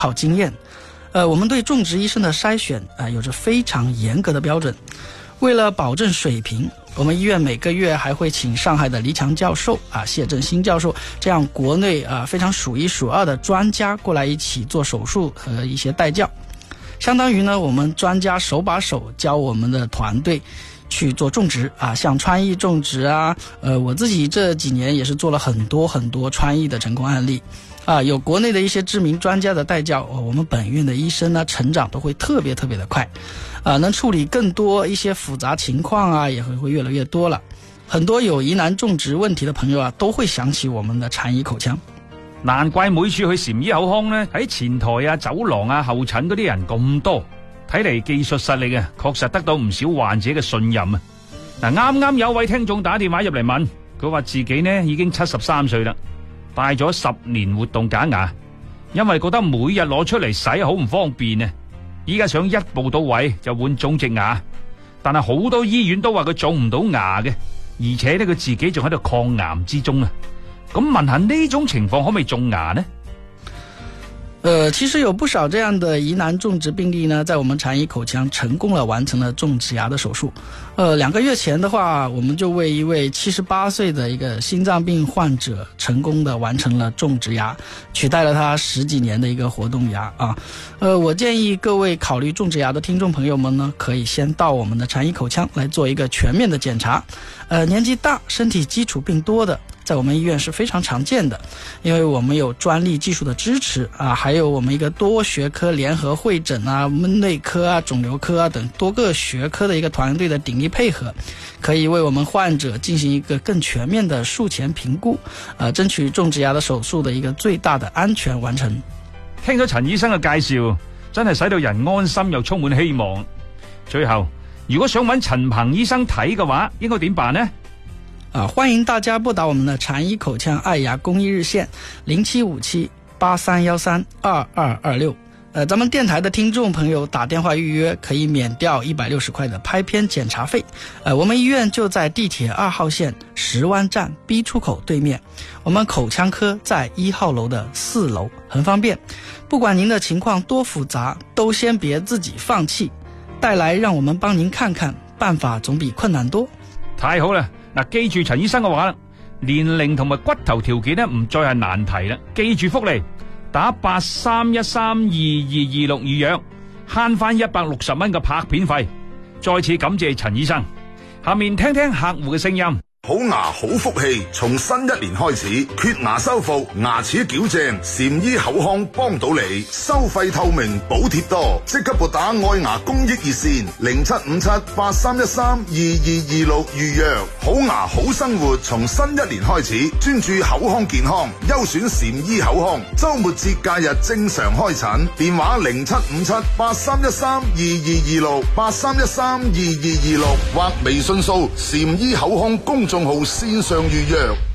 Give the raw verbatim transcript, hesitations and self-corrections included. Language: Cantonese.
好经验。呃，我们对种植医生的筛选啊、呃、有着非常严格的标准。为了保证水平，我们医院每个月还会请上海的黎强教授啊、谢振兴教授这样国内啊、非常数一数二的专家过来一起做手术和一些带教。相当于呢，我们专家手把手教我们的团队去做种植啊，像川艺种植啊，呃，我自己这几年也是做了很多很多川艺的成功案例啊，有国内的一些知名专家的带教，哦、我们本院的医生呢，成长都会特别特别的快，啊，能处理更多一些复杂情況啊，也會會越來越多了。很多有疑難種植問題的朋友啊，都會想起我們的產醫口腔。 難怪每次去禪醫口腔呢，喺前台啊、走廊啊、候診嗰啲人咁多，睇嚟技術實力啊，確實得到唔少患者嘅信任啊。嗱，啱啱有位聽眾打電話入嚟問，佢話自己呢已經七十三歲啦，戴咗十年活動假牙，因為覺得每日攞出嚟洗好唔方便啊。依家想一步到位就換種植牙，但係好多醫院都話佢種唔到牙嘅，而且呢佢自己仲喺度抗癌之中啊。咁問下呢種情況可唔可以種牙呢？ 呃，其實有不少這樣的疑難種植病例呢，在我們產醫口腔成功了完成了種植牙的手術。呃，兩個月前的話，我們就為一位七十八歲的一個心臟病患者成功的完成了種植牙，取代了他十幾年的一個活動牙啊。呃，我建議各位考慮種植牙的聽眾朋友們呢，可以先到我們的產醫口腔來做一個全面的檢查。呃，年紀大、身體基礎病多的，在我們醫院是非常常見的，因為我們有專利技術的支持啊，還有我們一個多學科聯合會診啊，我們內科啊、腫瘤科啊等多個學科的一個團隊的鼎力配合，可以為我們患者進行一個更全面的術前評估，啊，爭取種植牙的手術的一個最大的安全完成。 聽咗陳醫生嘅介紹，真係使到人安心又充滿希望。最後，如果想揾陳鵬醫生睇嘅話，應該點辦呢？ 啊，歡迎大家撥打我們的產醫口腔愛牙公益日線零七五七八三一三二二二六。呃，咱們電台的聽眾朋友打電話預約可以免掉一百六十塊的拍片檢查費。呃，我們醫院就在地鐵二號線石灣站 B 出口對面，我們口腔科在一號樓的四樓，很方便。不管您的情況多複雜，都先別自己放棄，帶來讓我們幫您看看，辦法總比困難多。 太好啦！嗱，記住陳醫生嘅話啦，年齡同埋骨頭條件呢唔再係難題啦。記住福利，打八三一三二二二六預約，慳翻一百六十蚊嘅拍片費。再次感謝陳醫生。下面聽聽客戶嘅聲音。 好牙好福氣，從新一年開始，缺牙修復、牙齒矯正，禪醫口腔幫到你，收費透明，補貼多，即刻撥打愛牙公益熱線零七五七八三一三二二二六預約。好牙好生活，從新一年開始，專注口腔健康，優選禪醫口腔，周末節假日正常開診，電話零七五七八三一三二二二六八三一三二二二六或微信掃禪醫口腔公眾號線上預約。